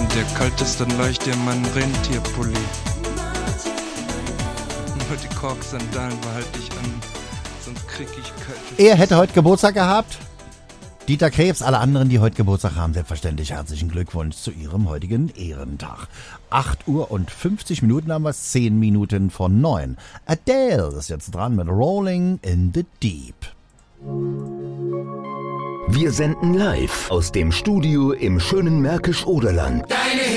Wenn der kalt ist, dann leih ich dir meinen Rentierpulli. Nur die Korksandalen behalte ich an, sonst krieg ich kalte... Er hätte heute Geburtstag gehabt. Dieter Krebs, alle anderen, die heute Geburtstag haben, selbstverständlich herzlichen Glückwunsch zu ihrem heutigen Ehrentag. 8:50 haben wir es, 10 Minuten von 9. Adele ist jetzt dran mit Rolling in the Deep. Wir senden live aus dem Studio im schönen Märkisch-Oderland. Deine